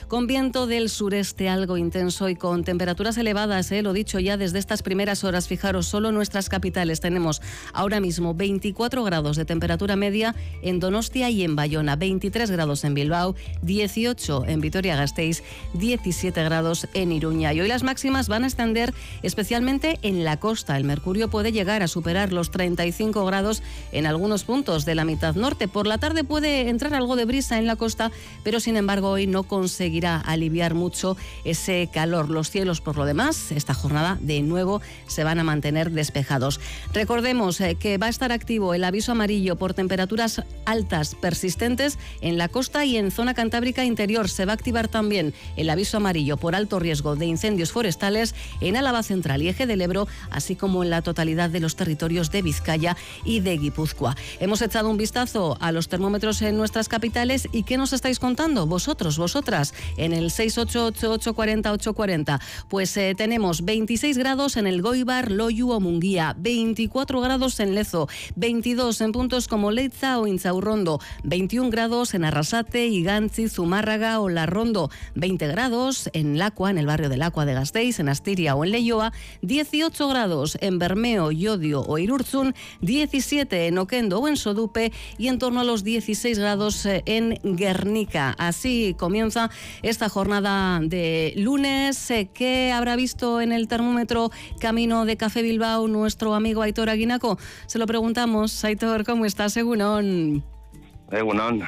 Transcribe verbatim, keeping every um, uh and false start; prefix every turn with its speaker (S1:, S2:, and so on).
S1: con viento del sureste algo intenso y con temperaturas elevadas, ¿eh? Lo dicho ya desde estas primeras horas. Fijaros, solo en nuestras capitales tenemos ahora mismo veinticuatro grados de temperatura media en Donostia y en Bayona, veintitrés grados en Bilbao, dieciocho en Vitoria-Gasteiz, diecisiete grados en Iruña. Y hoy las máximas van a extender especialmente en la costa. El mercurio puede llegar a superar los treinta y cinco grados en algunos puntos de la mitad norte. Por la tarde puede entrar algo de brisa en la costa, pero sin embargo hoy no conseguirá aliviar mucho ese calor. Los cielos, por lo demás, esta jornada de nuevo se van a mantener despejados. Recordemos eh, que va a estar activo el aviso amarillo por temperaturas altas persistentes en la costa y en zona cantábrica interior. Se va a activar también el aviso amarillo por alto riesgo de incendios forestales en Álava Central y Eje del Ebro, así como en la totalidad de los territorios de Vizcaya y de Guipúzcoa. Hemos echado un vistazo a los termómetros en nuestras capitales. ¿Y qué nos estáis contando vosotros, vosotras, en el seis ocho ocho, ocho cuatro cero, ocho cuatro cero? Pues eh, tenemos veintiséis grados en el Goibar, Loiu o Munguía, veinticuatro grados en Lezo, veintidós en puntos como Leitza o Inchaurrondo, veintiún grados en Arrasate, Igantzi, Zumárraga o Larrondo, veinte grados en Lacua, en el barrio de Lacua de Gasteiz, en Astiria o en Leioa, dieciocho grados en Bermeo, Llodio o Irurzun, diecisiete en Oquendo o en Sodupe y en torno a los dieciséis grados en Guernica. Así comienza esta jornada de lunes. ¿Qué habrá visto en el termómetro camino de Café Bilbao nuestro amigo Aitor Aguinaco? Se lo preguntamos. Aitor, ¿cómo estás? Egunon.
S2: Egunon.